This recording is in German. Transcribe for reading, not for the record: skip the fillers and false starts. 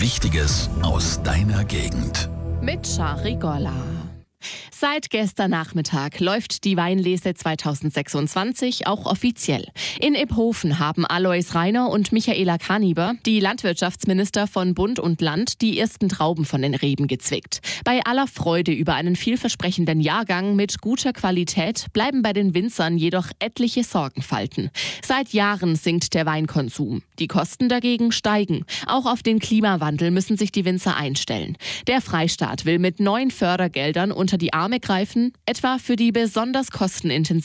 Wichtiges aus deiner Gegend. Mit Shari Golla. Seit gestern Nachmittag läuft die Weinlese 2026 auch offiziell. In Iphofen haben Alois Rainer und Michaela Kaniber, die Landwirtschaftsminister von Bund und Land, die ersten Trauben von den Reben gezwickt. Bei aller Freude über einen vielversprechenden Jahrgang mit guter Qualität bleiben bei den Winzern jedoch etliche Sorgenfalten. Seit Jahren sinkt der Weinkonsum. Die Kosten dagegen steigen. Auch auf den Klimawandel müssen sich die Winzer einstellen. Der Freistaat will mit neuen Fördergeldern unter die Arme greifen, etwa für die besonders kostenintensiven